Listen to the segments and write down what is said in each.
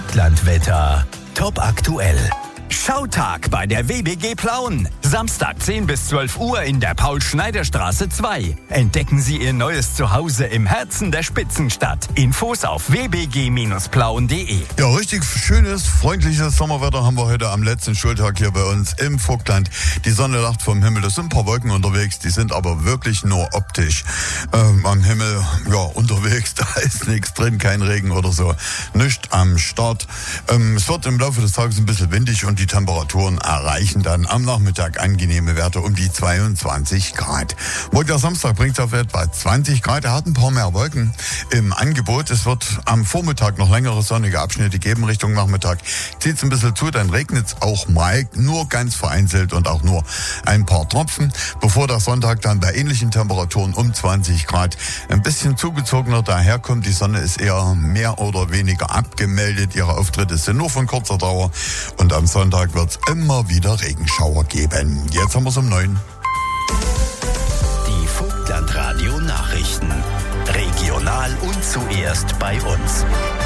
Vogtlandwetter. Top aktuell. Schautag bei der WBG Plauen. Samstag 10 bis 12 Uhr in der Paul-Schneider-Straße 2. Entdecken Sie Ihr neues Zuhause im Herzen der Spitzenstadt. Infos auf wbg-plauen.de. Ja, richtig schönes, freundliches Sommerwetter haben wir heute am letzten Schultag hier bei uns im Vogtland. Die Sonne lacht vom Himmel, es sind ein paar Wolken unterwegs, die sind aber wirklich nur optisch. Am Himmel, ja, unterwegs, da ist nichts drin, kein Regen oder so. Nichts am Start. Es wird im Laufe des Tages ein bisschen windig und die Temperaturen erreichen dann am Nachmittag angenehme Werte um die 22 Grad. Montag, Samstag bringt es auf etwa 20 Grad. Er hat ein paar mehr Wolken im Angebot. Es wird am Vormittag noch längere sonnige Abschnitte geben. Richtung Nachmittag zieht es ein bisschen zu, dann regnet es auch mal, nur ganz vereinzelt und auch nur ein paar Tropfen. Bevor der Sonntag dann bei ähnlichen Temperaturen um 20 Grad ein bisschen zugezogener daherkommt. Die Sonne ist eher mehr oder weniger abgemeldet. Ihre Auftritte sind nur von kurzer Dauer und am Sonntag wird es immer wieder Regenschauer geben. Jetzt haben wir es um 9. Die Vogtland-Radio Nachrichten. Regional und zuerst bei uns.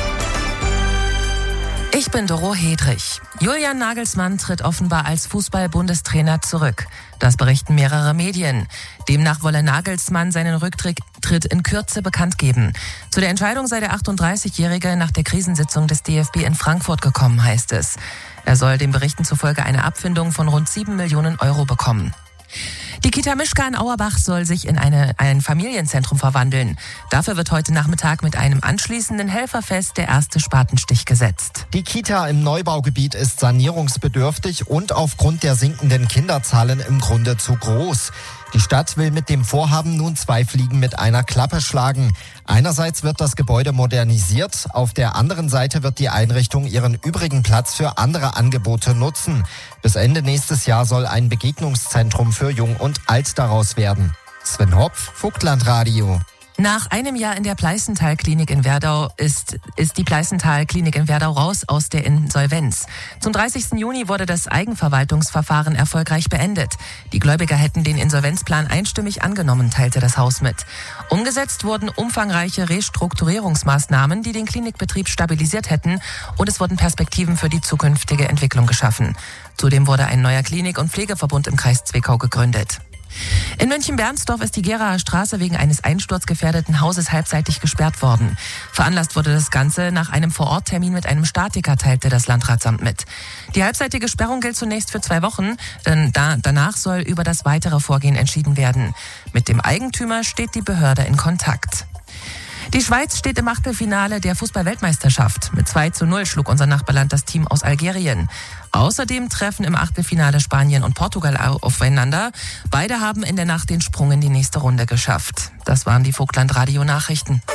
Ich bin Doro Hedrich. Julian Nagelsmann tritt offenbar als Fußball-Bundestrainer zurück. Das berichten mehrere Medien. Demnach wolle Nagelsmann seinen Rücktritt in Kürze bekannt geben. Zu der Entscheidung sei der 38-Jährige nach der Krisensitzung des DFB in Frankfurt gekommen, heißt es. Er soll den Berichten zufolge eine Abfindung von rund 7 Millionen Euro bekommen. Die Kita Mischka in Auerbach soll sich in ein Familienzentrum verwandeln. Dafür wird heute Nachmittag mit einem anschließenden Helferfest der erste Spatenstich gesetzt. Die Kita im Neubaugebiet ist sanierungsbedürftig und aufgrund der sinkenden Kinderzahlen im Grunde zu groß. Die Stadt will mit dem Vorhaben nun 2 Fliegen mit einer Klappe schlagen. Einerseits wird das Gebäude modernisiert, auf der anderen Seite wird die Einrichtung ihren übrigen Platz für andere Angebote nutzen. Bis Ende nächstes Jahr soll ein Begegnungszentrum für Jung und Alt daraus werden. Sven Hopf, Vogtlandradio. Nach einem Jahr in der Pleißenthal-Klinik in Werdau ist die Pleißenthal-Klinik in Werdau raus aus der Insolvenz. Zum 30. Juni wurde das Eigenverwaltungsverfahren erfolgreich beendet. Die Gläubiger hätten den Insolvenzplan einstimmig angenommen, teilte das Haus mit. Umgesetzt wurden umfangreiche Restrukturierungsmaßnahmen, die den Klinikbetrieb stabilisiert hätten, und es wurden Perspektiven für die zukünftige Entwicklung geschaffen. Zudem wurde ein neuer Klinik- und Pflegeverbund im Kreis Zwickau gegründet. In München-Bernsdorf ist die Geraer Straße wegen eines einsturzgefährdeten Hauses halbseitig gesperrt worden. Veranlasst wurde das Ganze nach einem Vororttermin mit einem Statiker, teilte das Landratsamt mit. Die halbseitige Sperrung gilt zunächst für 2 Wochen, denn danach soll über das weitere Vorgehen entschieden werden. Mit dem Eigentümer steht die Behörde in Kontakt. Die Schweiz steht im Achtelfinale der Fußball-Weltmeisterschaft. Mit 2:0 schlug unser Nachbarland das Team aus Algerien. Außerdem treffen im Achtelfinale Spanien und Portugal aufeinander. Beide haben in der Nacht den Sprung in die nächste Runde geschafft. Das waren die Vogtland-Radio-Nachrichten.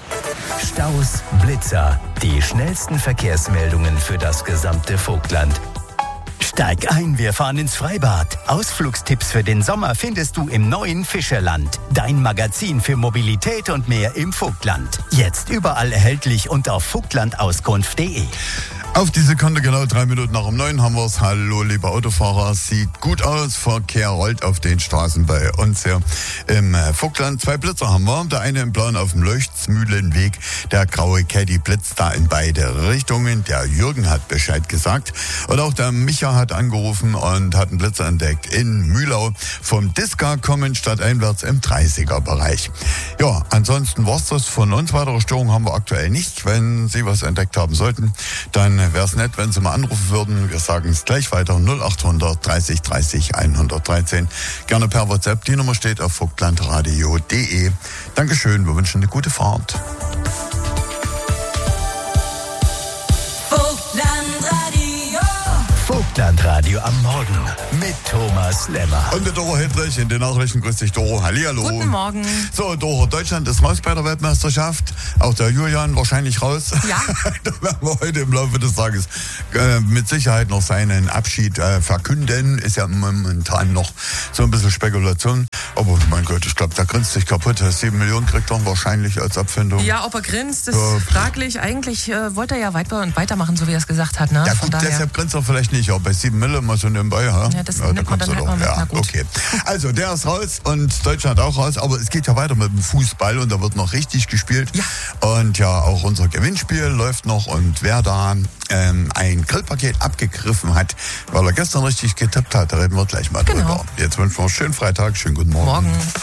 Staus, Blitzer, die schnellsten Verkehrsmeldungen für das gesamte Vogtland. Steig ein, wir fahren ins Freibad. Ausflugstipps für den Sommer findest du im neuen Fischerland. Dein Magazin für Mobilität und mehr im Vogtland. Jetzt überall erhältlich und auf vogtlandauskunft.de. Auf die Sekunde genau 3 Minuten nach um 9 haben wir es. Hallo, liebe Autofahrer. Sieht gut aus. Verkehr rollt auf den Straßen bei uns hier im Vogtland. 2 Blitzer haben wir. Der eine im Blauen auf dem Leuchtsmühlenweg. Der graue Caddy blitzt da in beide Richtungen. Der Jürgen hat Bescheid gesagt. Und auch der Micha hat angerufen und hat einen Blitzer entdeckt in Mühlau. Vom Diska kommen stadteinwärts im 30er-Bereich. Ja, ansonsten war's das von uns. Weitere Störungen haben wir aktuell nicht. Wenn Sie was entdeckt haben sollten, dann wäre es nett, wenn Sie mal anrufen würden. Wir sagen es gleich weiter. 0800 30 30 113. Gerne per WhatsApp. Die Nummer steht auf vogtlandradio.de. Dankeschön. Wir wünschen eine gute Fahrt. Vogtlandradio am Morgen mit Thomas Lemmer. Und mit Doro Hedrich in den Nachrichten. Grüß dich, Doro. Hallihallo. Guten Morgen. So, Doro, Deutschland ist raus bei der Weltmeisterschaft. Auch der Julian wahrscheinlich raus. Ja. Da werden wir heute im Laufe des Tages mit Sicherheit noch seinen Abschied verkünden. Ist ja momentan noch so ein bisschen Spekulation. Aber mein Gott, ich glaube, der grinst sich kaputt. 7 Millionen kriegt er wahrscheinlich als Abfindung. Ja, ob er grinst, ist fraglich. Eigentlich wollte er ja weitermachen, so wie er es gesagt hat. Ne? Ja gut, deshalb grinst er vielleicht nicht. Aber bei 7 Mille mal so nebenbei. Ja, das nimmt man dann halt mal mit. Ja, okay. Also, der ist raus und Deutschland auch raus. Aber es geht ja weiter mit dem Fußball und da wird noch richtig gespielt. Ja. Und ja, auch unser Gewinnspiel läuft noch und und wer da ein Grillpaket abgegriffen hat, weil er gestern richtig getippt hat, da reden wir gleich mal drüber. Jetzt wünschen wir einen schönen Freitag, schönen guten Morgen.